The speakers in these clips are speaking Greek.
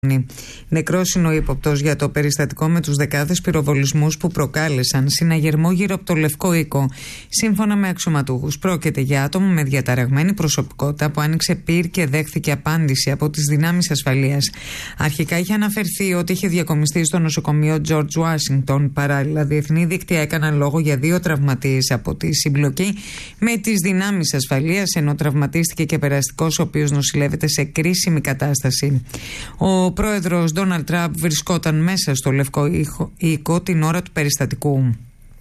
Νεκρός είναι ο ύποπτος για το περιστατικό με τους δεκάδες πυροβολισμούς που προκάλεσαν συναγερμό γύρω από το Λευκό Οίκο. Σύμφωνα με αξιωματούχους, πρόκειται για άτομο με διαταραγμένη προσωπικότητα που άνοιξε πυρ και δέχθηκε απάντηση από τις δυνάμεις ασφαλείας. Αρχικά είχε αναφερθεί ότι είχε διακομιστεί στο νοσοκομείο George Washington. Παράλληλα, διεθνή δίκτυα έκαναν λόγο για 2 τραυματίες από τη συμπλοκή με τις δυνάμεις ασφαλείας, ενώ τραυματίστηκε και περαστικός, ο οποίος νοσηλεύεται σε κρίσιμη κατάσταση. Ο πρόεδρος Ντόναλντ Τραμπ βρισκόταν μέσα στο Λευκό Οίκο την ώρα του περιστατικού.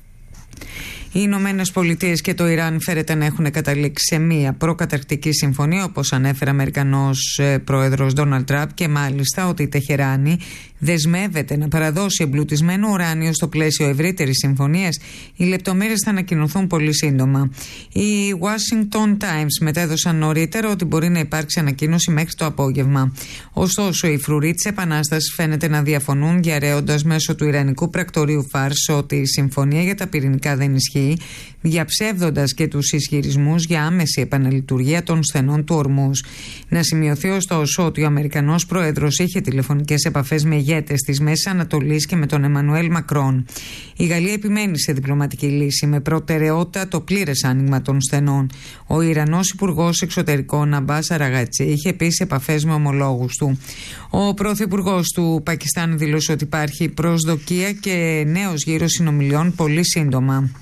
Οι Ηνωμένες Πολιτείες και το Ιράν φέρεται να έχουν καταλήξει σε μία προκαταρκτική συμφωνία, όπως ανέφερε ο Αμερικανός πρόεδρος Ντόναλντ Τραμπ, και μάλιστα ότι η Τεχεράνη δεσμεύεται να παραδώσει εμπλουτισμένο ουράνιο στο πλαίσιο ευρύτερης συμφωνίας. Οι λεπτομέρειες θα ανακοινωθούν πολύ σύντομα. Οι Washington Times μετέδωσαν νωρίτερα ότι μπορεί να υπάρξει ανακοίνωση μέχρι το απόγευμα. Ωστόσο, οι φρουροί της Επανάστασης φαίνεται να διαφωνούν, διαρρέοντας μέσω του Ιρανικού πρακτορείου Φάρς ότι η συμφωνία για τα πυρηνικά δεν ισχύει, διαψεύδοντας και τους ισχυρισμούς για άμεση επαναλειτουργία των στενών του Ορμούζ. Να σημειωθεί ωστόσο ότι ο Αμερικανός πρόεδρος είχε τηλεφωνικές επαφές με ηγέτες της Μέσης Ανατολής και με τον Εμμανουέλ Μακρόν. Η Γαλλία επιμένει σε διπλωματική λύση με προτεραιότητα το πλήρες άνοιγμα των στενών. Ο Ιρανός Υπουργός Εξωτερικών Αμπάς Αραγατσί είχε επίσης επαφές με ομολόγους του. Ο Πρωθυπουργός του Πακιστάν δήλωσε ότι υπάρχει προσδοκία και νέος γύρος συνομιλιών πολύ σύντομα.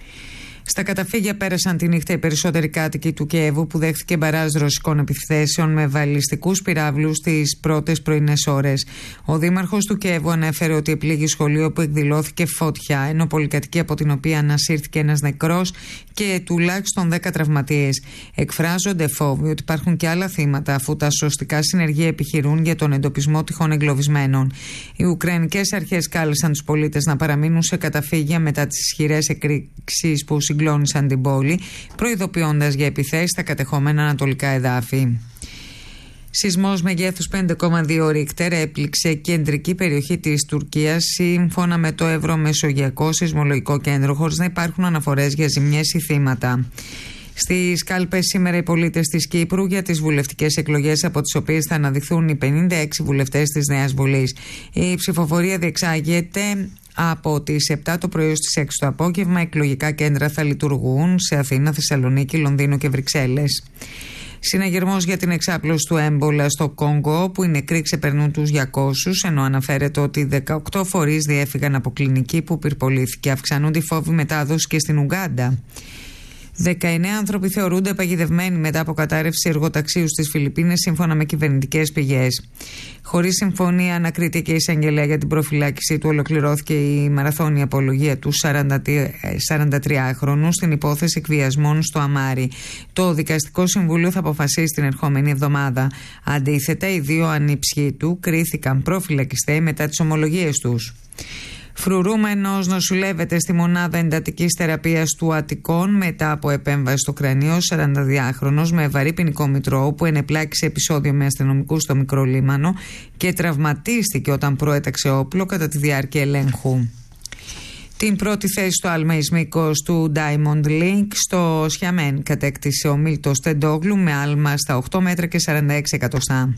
Στα καταφύγια πέρασαν τη νύχτα οι περισσότεροι κάτοικοι του Κιέβου, που δέχθηκε μπαράζ ρωσικών επιθέσεων με βαλιστικούς πυράβλους τις πρώτες πρωινές ώρες. Ο δήμαρχος του Κιέβου ανέφερε ότι επλήγει σχολείο που εκδηλώθηκε φωτιά, ενώ πολυκατοικία από την οποία ανασύρθηκε ένας νεκρός και τουλάχιστον 10 τραυματίες. Εκφράζονται φόβοι ότι υπάρχουν και άλλα θύματα, αφού τα σωστικά συνεργεία επιχειρούν για τον εντοπισμό τυχόν εγκλωβισμένων. Οι Ουκρανικές αρχές κάλεσαν τους πολίτες να παραμείνουν σε καταφύγια μετά τις ισχυρές εκρήξεις που συγκλώνησαν την πόλη, προειδοποιώντας για επιθέσεις στα κατεχόμενα ανατολικά εδάφη. Σεισμός μεγέθους 5,2 Ρίχτερ έπληξε κεντρική περιοχή της Τουρκίας, σύμφωνα με το Ευρωμεσογειακό Σεισμολογικό Κέντρο, χωρίς να υπάρχουν αναφορές για ζημιές ή θύματα. Στις κάλπες σήμερα οι πολίτες της Κύπρου για τις βουλευτικές εκλογές, από τις οποίες θα αναδειχθούν οι 56 βουλευτές της Νέας Βουλής. Η ψηφοφορία διεξάγεται από τις 7 το πρωί στις 6 το απόγευμα. Εκλογικά κέντρα θα λειτουργούν σε Αθήνα, Θεσσαλονίκη, Λονδίνο και Βρυξέλλες. Συναγερμός για την εξάπλωση του έμπολα στο Κόγκο, όπου οι νεκροί ξεπερνούν τους 200, ενώ αναφέρεται ότι 18 φορείς διέφυγαν από κλινική που πυρπολήθηκε. Αυξάνονται οι φόβοι μετάδοση και στην Ουγκάντα. 19 άνθρωποι θεωρούνται παγιδευμένοι μετά από κατάρρευση εργοταξίου στις Φιλιππίνες, σύμφωνα με κυβερνητικές πηγές. Χωρίς συμφωνία ανακρίθηκε και η εισαγγελέα για την προφυλάκηση του. Ολοκληρώθηκε η μαραθώνια απολογία του 43χρονου στην υπόθεση εκβιασμών στο Αμάρι. Το Δικαστικό Συμβούλιο θα αποφασίσει την ερχόμενη εβδομάδα. Αντίθετα, οι 2 ανιψιοί του κρίθηκαν προφυλακιστέοι μετά τις ομολογίες τους. Φρουρούμενος νοσηλεύεται στη μονάδα εντατικής θεραπείας του Αττικών μετά από επέμβαση στο κρανίο. 42χρονος με βαρύ ποινικό μητρό που ενεπλάκησε επεισόδιο με αστυνομικούς στο Μικρό Λίμανο και τραυματίστηκε όταν προέταξε όπλο κατά τη διάρκεια ελέγχου. Την πρώτη θέση στο άλμα εις μήκος του Diamond League στο Σιαμέν κατέκτησε ο Μίλτος Τεντόγλου με άλμα στα 8 μέτρα και 46 εκατοστά.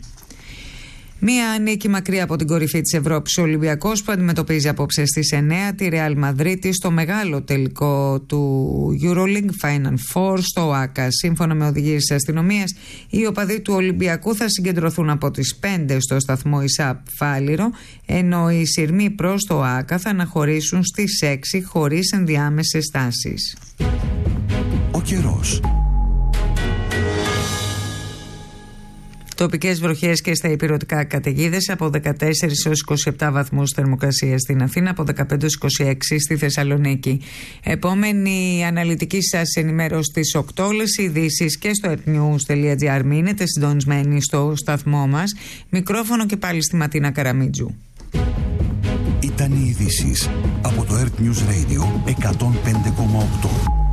Μία νίκη μακριά από την κορυφή της Ευρώπης, ο Ολυμπιακός, που αντιμετωπίζει απόψε στις 9 τη Ρεάλ Μαδρίτη στο μεγάλο τελικό του EuroLeague Final Four στο ΆΚΑ. Σύμφωνα με οδηγίες της αστυνομίας, οι οπαδοί του Ολυμπιακού θα συγκεντρωθούν από τις 5 στο σταθμό ΙΣΑΠ Φάληρο, ενώ οι σειρμοί προς το ΆΚΑ θα αναχωρήσουν στις 6 χωρίς ενδιάμεσες στάσεις. Ο καιρός. Τοπικές βροχές και στα ηπειρωτικά καταιγίδες από 14 έως 27 βαθμούς θερμοκρασία στην Αθήνα, από 15 έως 26 στη Θεσσαλονίκη. Επόμενη αναλυτική σας ενημέρωση στις 8, όλες οι ειδήσεις και στο earthnews.gr. Μείνετε συντονισμένοι στο σταθμό μας. Μικρόφωνο και πάλι στη Ματίνα Καραμίτζου. Ήταν οι ειδήσεις από το Earth News Radio 105,8.